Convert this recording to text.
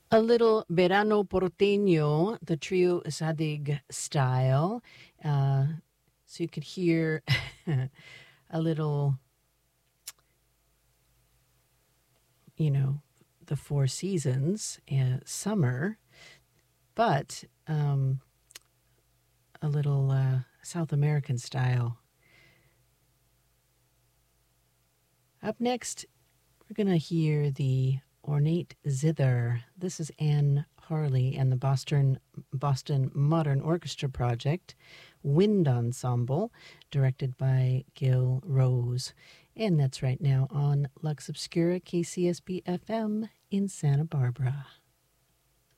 A little Verano Porteño, the trio Zadig style. Uh, so you could hear a little, you know, the four seasons, summer, but a little South American style. Up next, we're going to hear the ornate zither. This is Anne Harley and the Boston Modern Orchestra Project, Wind Ensemble, directed by Gil Rose. And that's right now on Lux Obscura, KCSB FM in Santa Barbara.